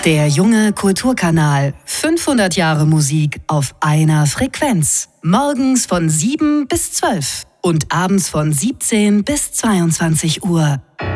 Der junge Kulturkanal. 500 Jahre Musik auf einer Frequenz. Morgens von 7 bis 12 und abends von 17 bis 22 Uhr.